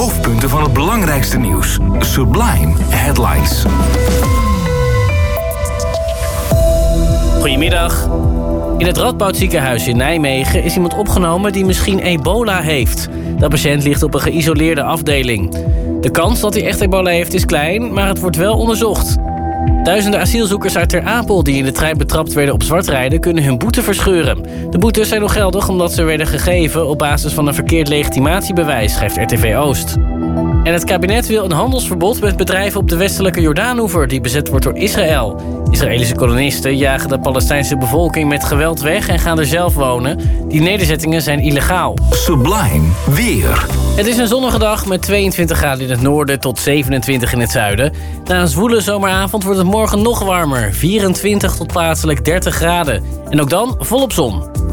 hoofdpunten van het belangrijkste nieuws. Sublime Headlines. Goedemiddag. In het Radboud ziekenhuis in Nijmegen is iemand opgenomen die misschien ebola heeft. De patiënt ligt op een geïsoleerde afdeling. De kans dat hij echt ebola heeft is klein, maar het wordt wel onderzocht. Duizenden asielzoekers uit Ter Apel die in de trein betrapt werden op zwartrijden kunnen hun boete verscheuren. De boetes zijn nog geldig omdat ze werden gegeven op basis van een verkeerd legitimatiebewijs, schrijft RTV Oost. En het kabinet wil een handelsverbod met bedrijven op de westelijke Jordaanoever die bezet wordt door Israël. Israëlische kolonisten jagen de Palestijnse bevolking met geweld weg en gaan er zelf wonen. Die nederzettingen zijn illegaal. Sublime weer. Het is een zonnige dag met 22 graden in het noorden tot 27 in het zuiden. Na een zwoele zomeravond wordt het morgen nog warmer. 24 tot plaatselijk 30 graden. En ook dan volop zon.